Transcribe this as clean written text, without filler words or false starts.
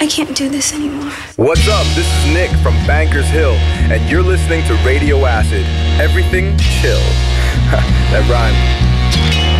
I can't do this anymore. What's up? This is Nick from Bankers Hill, and you're listening to Radio Acid. Everything chill. That rhymed.